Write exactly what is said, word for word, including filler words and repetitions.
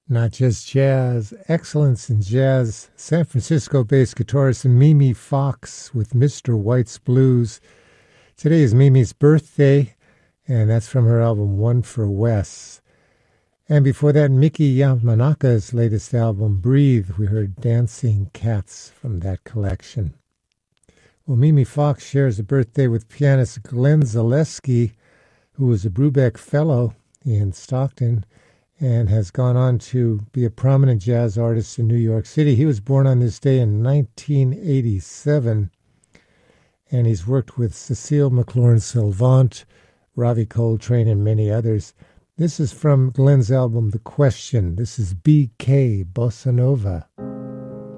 Not just jazz, excellence in jazz. San Francisco-based guitarist Mimi Fox with Mister White's Blues. Today is Mimi's birthday, and that's from her album One for Wes. And before that, Miki Yamanaka's latest album, Breathe. We heard Dancing Cats from that collection. Well, Mimi Fox shares a birthday with pianist Glenn Zaleski, who was a Brubeck Fellow in Stockton, and has gone on to be a prominent jazz artist in New York City. He was born on this day in nineteen eighty-seven, and he's worked with Cecile McLaurin-Salvant, Ravi Coltrane, and many others. This is from Glenn's album, The Question. This is B K Bossa Nova.